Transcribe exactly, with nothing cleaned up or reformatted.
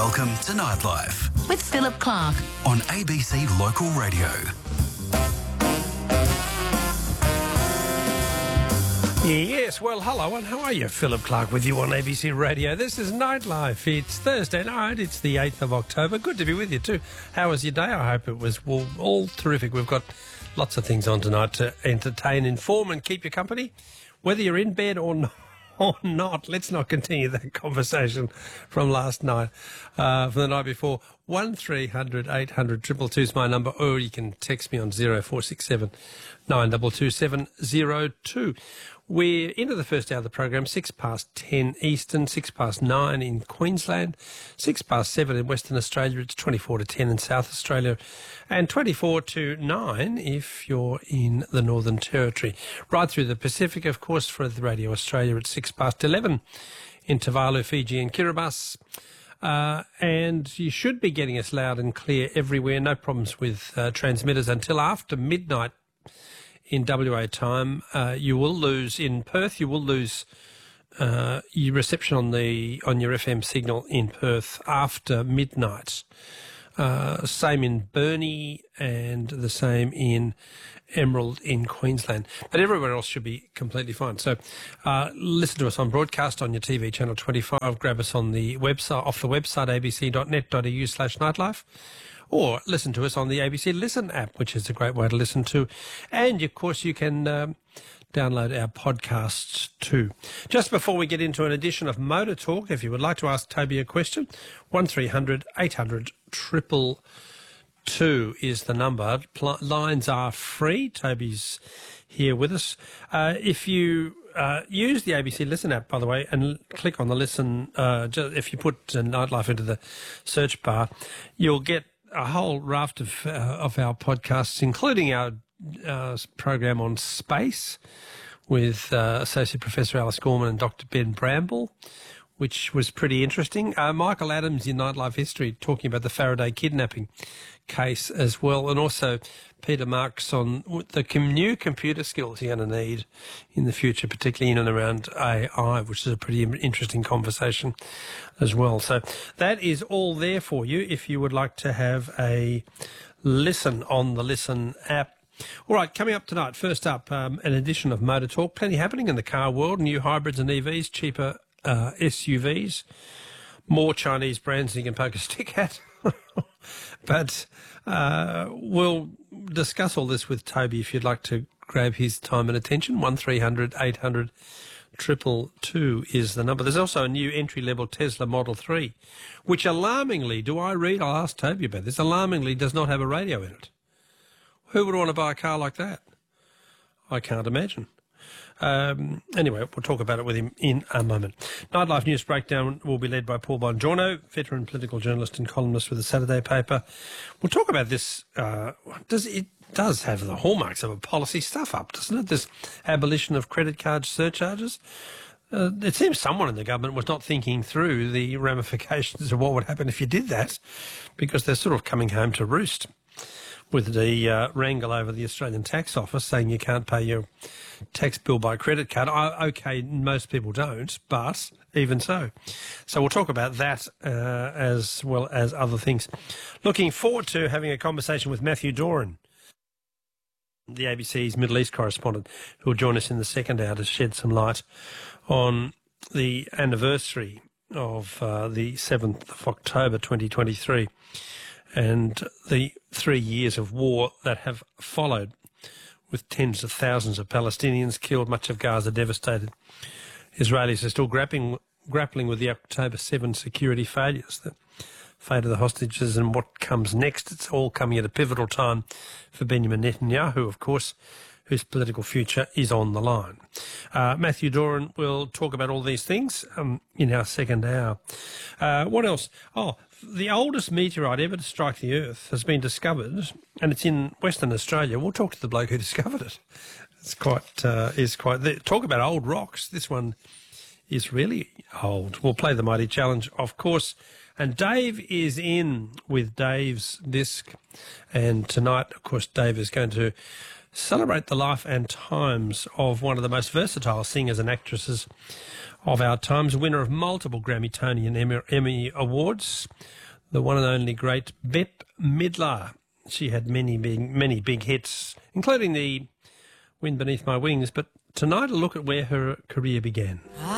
Welcome to Nightlife with Philip Clark on A B C Local Radio. Yes, well, hello, and how are you? Philip Clark with you on A B C Radio. This is Nightlife. It's Thursday night. It's the eighth of October. Good to be with you too. How was your day? I hope it was all, all terrific. We've got lots of things on tonight to entertain, inform and keep you company, whether you're in bed or not. Or not. Let's not continue that conversation from last night, uh, from the night before. one three hundred eight hundred two two two is my number, or you can text me on zero four six seven nine two two seven zero two. We're into the first hour of the program, six past ten Eastern, six past nine in Queensland, six past seven in Western Australia. It's twenty-four to ten in South Australia, and twenty-four to nine if you're in the Northern Territory. Right through the Pacific, of course, for the Radio Australia at six past eleven in Tuvalu, Fiji and Kiribati. Uh, and you should be getting us loud and clear everywhere. No problems with uh, transmitters until after midnight in W A time. Uh, you will lose in Perth. You will lose uh, your reception on the on your F M signal in Perth after midnight. Uh, same in Burnie and the same in Emerald in Queensland. But everywhere else should be completely fine. So uh, listen to us on broadcast on your T V channel twenty-five. Grab us on the website, off the website, a b c dot net dot a u slash nightlife. Or listen to us on the A B C Listen app, which is a great way to listen to. And, of course, you can um, download our podcasts too. Just before we get into an edition of Motor Talk, if you would like to ask Toby a question, one three hundred eight hundred two two two is the number. Pl- lines are free. Toby's here with us. Uh, if you uh, use the A B C Listen app, by the way, and click on the Listen, uh, just, if you put uh, Nightlife into the search bar, you'll get a whole raft of uh, of our podcasts, including our uh, program on space with uh, Associate Professor Alice Gorman and Doctor Ben Bramble, which was pretty interesting. Uh, Michael Adams in Nightlife History talking about the Faraday kidnapping case as well, and also Peter Marks on the com- new computer skills you're going to need in the future, particularly in and around A I, which is a pretty interesting conversation as well. So that is all there for you if you would like to have a listen on the Listen app. All right, coming up tonight, first up, um, an edition of Motor Talk. Plenty happening in the car world, new hybrids and E Vs, cheaper uh, S U Vs, more Chinese brands you can poke a stick at. But uh, we'll discuss all this with Toby if you'd like to grab his time and attention. one three hundred eight hundred two two two is the number. There's also a new entry-level Tesla Model three, which alarmingly, do I read? I'll ask Toby about this, alarmingly does not have a radio in it. Who would want to buy a car like that? I can't imagine. Um, anyway, we'll talk about it with him in a moment. Nightlife News Breakdown will be led by Paul Bongiorno, veteran political journalist and columnist with the Saturday paper. We'll talk about this. Uh, does it does have the hallmarks of a policy stuff-up, doesn't it? This abolition of credit card surcharges. Uh, it seems someone in the government was not thinking through the ramifications of what would happen if you did that, because they're sort of coming home to roost with the uh, wrangle over the Australian Tax Office saying you can't pay your tax bill by credit card. I, okay, most people don't, but even so. So we'll talk about that uh, as well as other things. Looking forward to having a conversation with Matthew Doran, the A B C's Middle East correspondent, who will join us in the second hour to shed some light on the anniversary of uh, the seventh of October twenty twenty-three and the three years of war that have followed, with tens of thousands of Palestinians killed, much of Gaza devastated. Israelis are still grappling, grappling with the October seventh security failures, the fate of the hostages and what comes next. It's all coming at a pivotal time for Benjamin Netanyahu, of course, whose political future is on the line. Uh, Matthew Doran will talk about all these things um, in our second hour. Uh, what else? Oh, the oldest meteorite ever to strike the Earth has been discovered, and it's in Western Australia. We'll talk to the bloke who discovered it. It's quite, uh, is quite. Talk about old rocks. This one is really old. We'll play the Mighty Challenge, of course. And Dave is in with Dave's Disc. And tonight, of course, Dave is going to celebrate the life and times of one of the most versatile singers and actresses of our times, winner of multiple Grammy, Tony and Emmy, Emmy Awards, the one and only great Bette Midler. She had many big, many big hits, including the Wind Beneath My Wings, but tonight a look at where her career began.